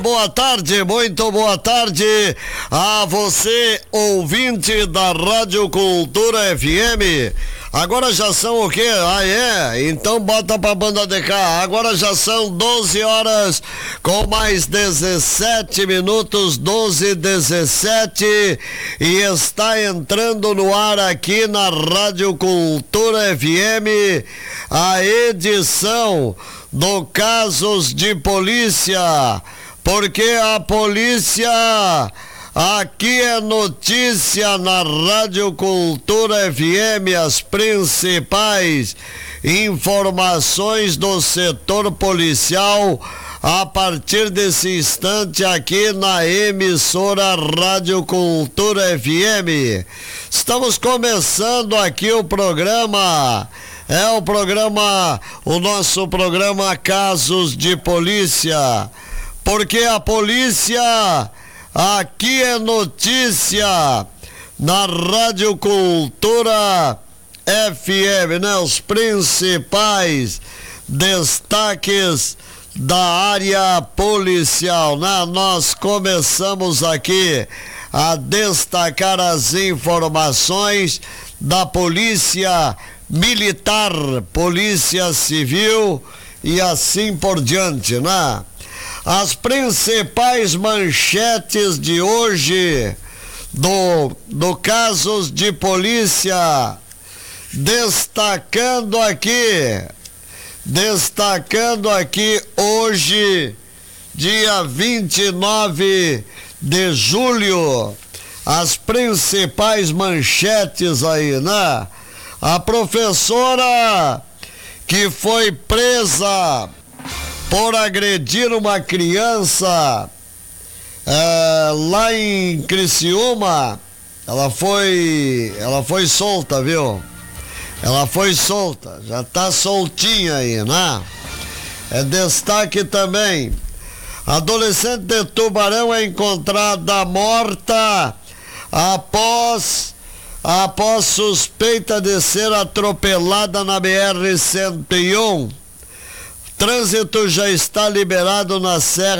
Boa tarde, muito boa tarde a você, ouvinte da Rádio Cultura FM. Agora já são o quê? Ah, é? Então bota pra banda de cá. Agora já são 12 horas com mais 17 minutos, 12:17, e está entrando no ar aqui na Rádio Cultura FM a edição do Casos de Polícia. Porque a polícia aqui é notícia na Rádio Cultura FM, as principais informações do setor policial a partir desse instante aqui na emissora Rádio Cultura FM. Estamos começando aqui o programa. O nosso programa Casos de Polícia. Porque a polícia aqui é notícia na Rádio Cultura FM, né? Os principais destaques da área policial, né? Nós começamos aqui a destacar as informações da polícia militar, polícia civil e assim por diante, né? As principais manchetes de hoje do Casos de Polícia, destacando aqui hoje, dia 29 de julho, as principais manchetes aí, né? A professora que foi presa por agredir uma criança lá em Criciúma, ela foi solta, viu? Ela foi solta, já tá soltinha aí, né? É destaque também. Adolescente de Tubarão é encontrada morta após suspeita de ser atropelada na BR-101. Trânsito já está liberado na Serra